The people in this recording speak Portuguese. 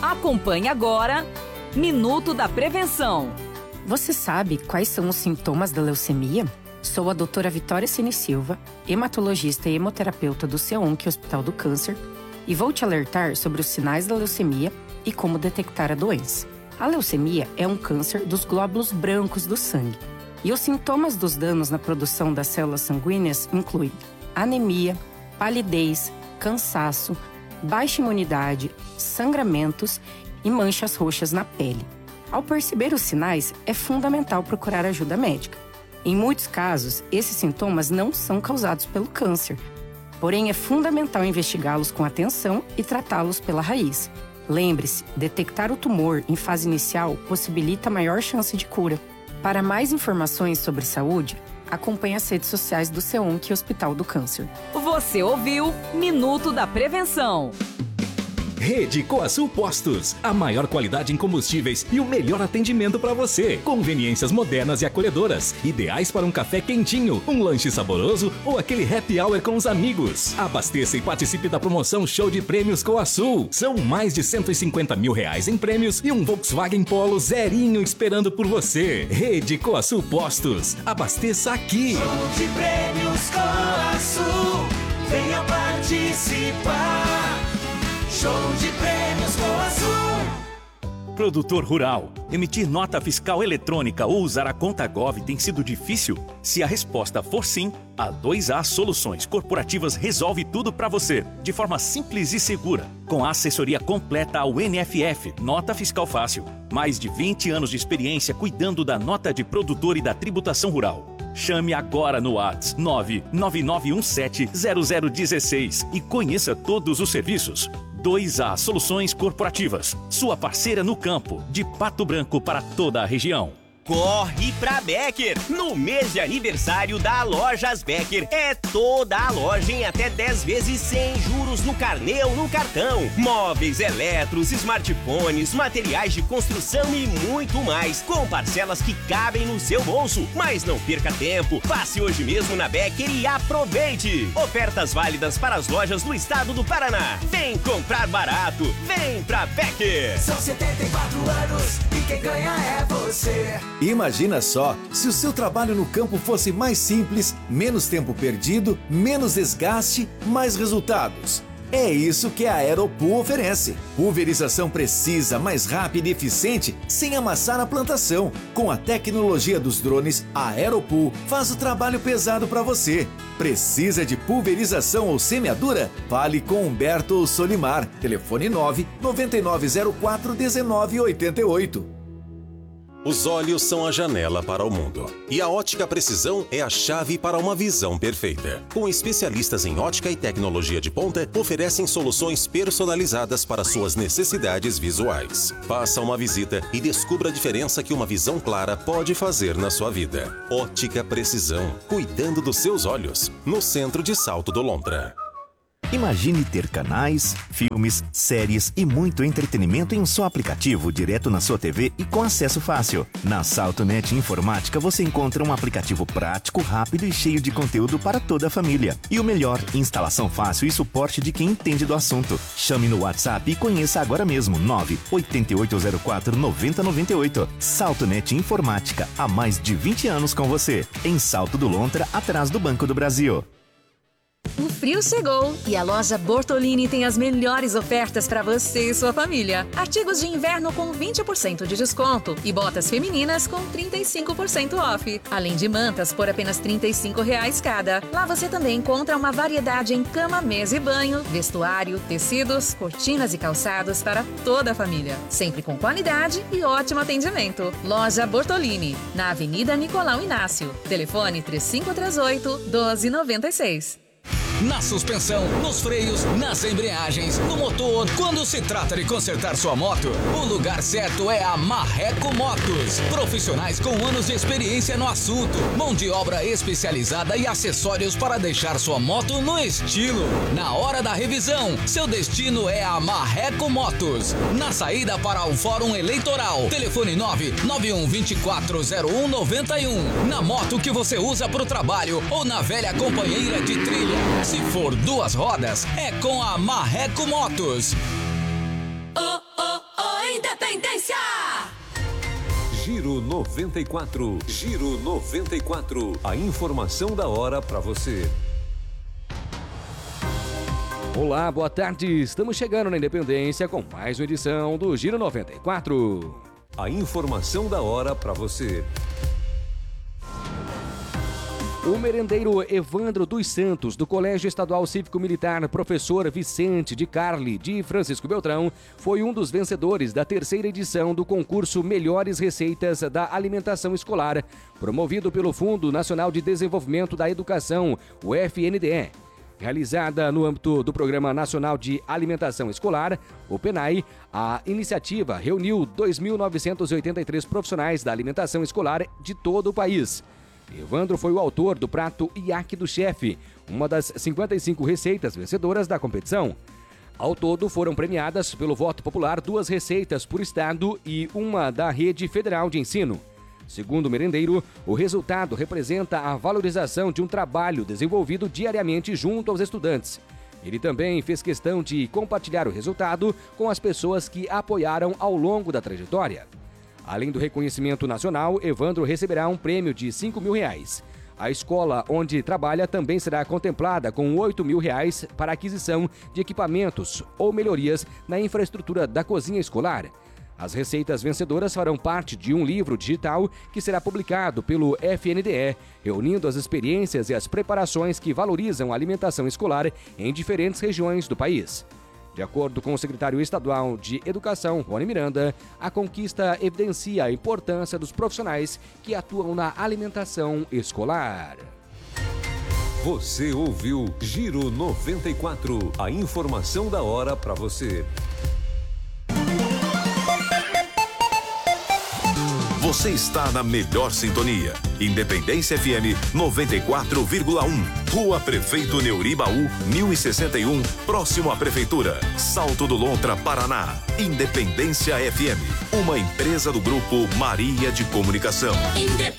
Acompanhe agora Minuto da Prevenção. Você sabe quais são os sintomas da leucemia? Sou a doutora Vitória Cini Silva, hematologista e hemoterapeuta do CEONC Hospital do Câncer, e vou te alertar sobre os sinais da leucemia e como detectar a doença. A leucemia é um câncer dos glóbulos brancos do sangue, e os sintomas dos danos na produção das células sanguíneas incluem anemia, palidez, cansaço, baixa imunidade, sangramentos e manchas roxas na pele. Ao perceber os sinais, é fundamental procurar ajuda médica. Em muitos casos, esses sintomas não são causados pelo câncer, porém é fundamental investigá-los com atenção e tratá-los pela raiz. Lembre-se, detectar o tumor em fase inicial possibilita maior chance de cura. Para mais informações sobre saúde, acompanhe as redes sociais do CEONC Hospital do Câncer. Você ouviu Minuto da Prevenção. Rede Coasul Postos, a maior qualidade em combustíveis e o melhor atendimento para você. Conveniências modernas e acolhedoras, ideais para um café quentinho, um lanche saboroso ou aquele happy hour com os amigos. Abasteça e participe da promoção Show de Prêmios Coasul. São mais de R$150 mil em prêmios e um Volkswagen Polo zerinho esperando por você. Rede Coasul Postos, abasteça aqui. Show de Prêmios Coasul, venha participar. Show de Prêmios Coasul. Produtor rural, emitir nota fiscal eletrônica ou usar a conta Gov tem sido difícil? Se a resposta for sim, a 2A Soluções Corporativas resolve tudo para você, de forma simples e segura, com a assessoria completa ao NFF, Nota Fiscal Fácil. Mais de 20 anos de experiência cuidando da nota de produtor e da tributação rural. Chame agora no WhatsApp 999170016 e conheça todos os serviços. 2A Soluções Corporativas, sua parceira no campo, de Pato Branco para toda a região. Corre pra Becker! No mês de aniversário da Lojas Becker, é toda a loja em até 10 vezes sem juros no carnê ou no cartão. Móveis, eletros, smartphones, materiais de construção e muito mais, com parcelas que cabem no seu bolso. Mas não perca tempo, passe hoje mesmo na Becker e aproveite! Ofertas válidas para as lojas do estado do Paraná. Vem comprar barato, vem pra Becker! São 74 anos e quem ganha é você. Imagina só, se o seu trabalho no campo fosse mais simples, menos tempo perdido, menos desgaste, mais resultados. É isso que a Aeropool oferece. Pulverização precisa, mais rápida e eficiente, sem amassar a plantação. Com a tecnologia dos drones, a Aeropool faz o trabalho pesado para você. Precisa de pulverização ou semeadura? Fale com Humberto ou Solimar. Telefone 999041988. Os olhos são a janela para o mundo. E a Ótica Precisão é a chave para uma visão perfeita. Com especialistas em ótica e tecnologia de ponta, oferecem soluções personalizadas para suas necessidades visuais. Faça uma visita e descubra a diferença que uma visão clara pode fazer na sua vida. Ótica Precisão, cuidando dos seus olhos. No centro de Salto do Lontra. Imagine ter canais, filmes, séries e muito entretenimento em um só aplicativo direto na sua TV e com acesso fácil. Na SaltoNet Informática você encontra um aplicativo prático, rápido e cheio de conteúdo para toda a família. E o melhor, instalação fácil e suporte de quem entende do assunto. Chame no WhatsApp e conheça agora mesmo 98804-9098. SaltoNet Informática, há mais de 20 anos com você. Em Salto do Lontra, atrás do Banco do Brasil. O frio chegou e a loja Bortolini tem as melhores ofertas para você e sua família. Artigos de inverno com 20% de desconto e botas femininas com 35% off. Além de mantas por apenas R$ 35 cada. Lá você também encontra uma variedade em cama, mesa e banho, vestuário, tecidos, cortinas e calçados para toda a família. Sempre com qualidade e ótimo atendimento. Loja Bortolini, na Avenida Nicolau Inácio. Telefone 3538-1296. Na suspensão, nos freios, nas embreagens, no motor. Quando se trata de consertar sua moto, o lugar certo é a Marreco Motos. Profissionais com anos de experiência no assunto, mão de obra especializada e acessórios para deixar sua moto no estilo. Na hora da revisão, seu destino é a Marreco Motos. Na saída para o Fórum Eleitoral, telefone 991240191. Na moto que você usa para o trabalho ou na velha companheira de trilha. Se for duas rodas, é com a Marreco Motos. Oh, oh, oh. Independência! Giro 94. Giro 94. A informação da hora para você. Olá, boa tarde. Estamos chegando na Independência com mais uma edição do Giro 94. A informação da hora para você. O merendeiro Evandro dos Santos, do Colégio Estadual Cívico-Militar Professor Vicente de Carli, de Francisco Beltrão, foi um dos vencedores da terceira edição do concurso Melhores Receitas da Alimentação Escolar, promovido pelo Fundo Nacional de Desenvolvimento da Educação, o FNDE. Realizada no âmbito do Programa Nacional de Alimentação Escolar, o PNAE, a iniciativa reuniu 2.983 profissionais da alimentação escolar de todo o país. Evandro foi o autor do prato Iaque do Chefe, uma das 55 receitas vencedoras da competição. Ao todo, foram premiadas pelo voto popular 2 receitas por estado e uma da Rede Federal de Ensino. Segundo o merendeiro, o resultado representa a valorização de um trabalho desenvolvido diariamente junto aos estudantes. Ele também fez questão de compartilhar o resultado com as pessoas que apoiaram ao longo da trajetória. Além do reconhecimento nacional, Evandro receberá um prêmio de R$5.000. A escola onde trabalha também será contemplada com R$8.000 para aquisição de equipamentos ou melhorias na infraestrutura da cozinha escolar. As receitas vencedoras farão parte de um livro digital que será publicado pelo FNDE, reunindo as experiências e as preparações que valorizam a alimentação escolar em diferentes regiões do país. De acordo com o secretário estadual de Educação, Rony Miranda, a conquista evidencia a importância dos profissionais que atuam na alimentação escolar. Você ouviu Giro 94. A informação da hora para você. Você está na melhor sintonia. Independência FM 94,1. Rua Prefeito Neuribaú, 1061, próximo à Prefeitura. Salto do Lontra, Paraná. Independência FM. Uma empresa do Grupo Maria de Comunicação.